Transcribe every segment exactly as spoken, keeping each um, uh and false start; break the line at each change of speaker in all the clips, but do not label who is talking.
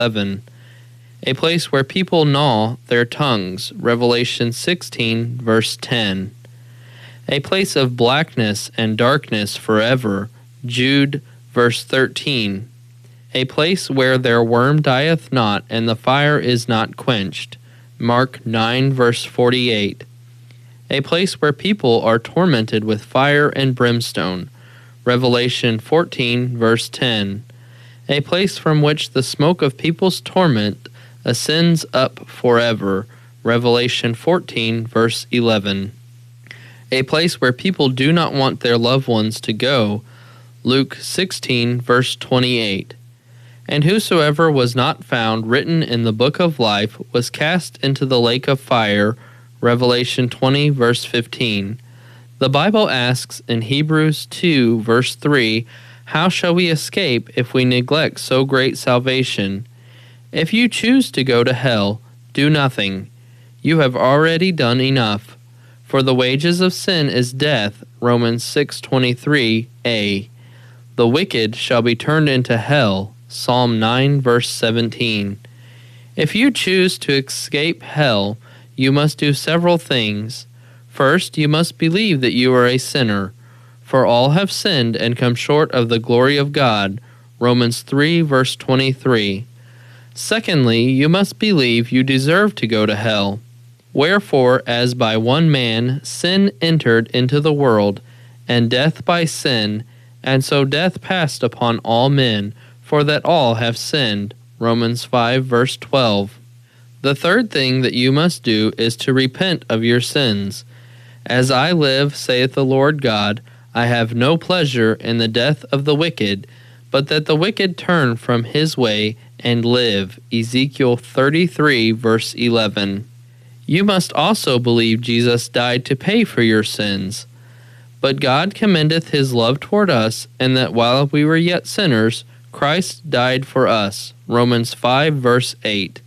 eleven. A place where people gnaw their tongues, Revelation sixteen, verse ten. A place of blackness and darkness forever, Jude, verse thirteen. A place where their worm dieth not, and the fire is not quenched, Mark nine, verse forty-eight. A place where people are tormented with fire and brimstone, Revelation fourteen, verse ten. A place from which the smoke of people's torment ascends up forever, Revelation fourteen, verse eleven. A place where people do not want their loved ones to go, Luke sixteen, verse twenty-eight. And whosoever was not found written in the book of life was cast into the lake of fire, Revelation twenty, verse fifteen. The Bible asks in Hebrews two, verse three, how shall we escape if we neglect so great salvation? If you choose to go to hell, do nothing. You have already done enough. For the wages of sin is death, Romans six twenty-three a. The wicked shall be turned into hell, Psalm nine, verse seventeen. If you choose to escape hell, you must do several things. First, you must believe that you are a sinner. For all have sinned and come short of the glory of God, Romans three, verse twenty-three. Secondly, you must believe you deserve to go to hell. Wherefore, as by one man sin entered into the world, and death by sin, and so death passed upon all men, for that all have sinned, Romans five, verse twelve. The third thing that you must do is to repent of your sins. As I live, saith the Lord God, I have no pleasure in the death of the wicked, but that the wicked turn from his way and live. Ezekiel thirty-three, verse eleven. You must also believe Jesus died to pay for your sins. But God commendeth his love toward us, and that while we were yet sinners, Christ died for us. Romans five, verse eight.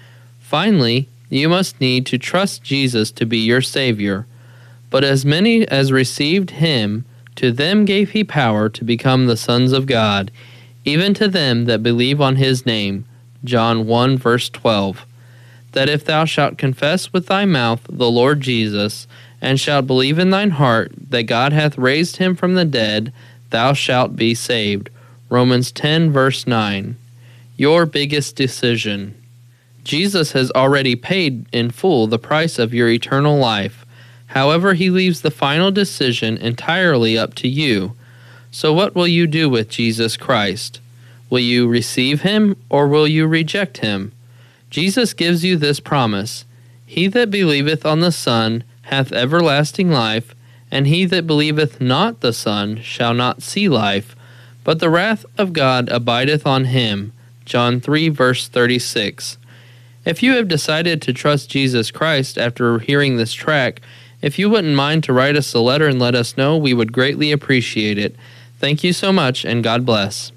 Finally, you must need to trust Jesus to be your Savior. But as many as received him, to them gave he power to become the sons of God, even to them that believe on his name. John one, verse twelve. That if thou shalt confess with thy mouth the Lord Jesus, and shalt believe in thine heart that God hath raised him from the dead, thou shalt be saved. Romans ten, verse nine. Your biggest decision. Jesus has already paid in full the price of your eternal life. However, he leaves the final decision entirely up to you. So what will you do with Jesus Christ? Will you receive him, or will you reject him? Jesus gives you this promise: He that believeth on the Son hath everlasting life, and he that believeth not the Son shall not see life, but the wrath of God abideth on him. John three, verse thirty-six. If you have decided to trust Jesus Christ after hearing this track, if you wouldn't mind to write us a letter and let us know, we would greatly appreciate it. Thank you so much, and God bless.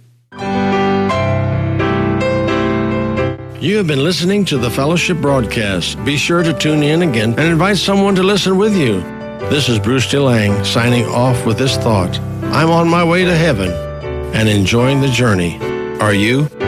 You have been listening to the Fellowship Broadcast. Be sure to tune in again and invite someone to listen with you. This is Bruce DeLang signing off with this thought: I'm on my way to heaven and enjoying the journey. Are you?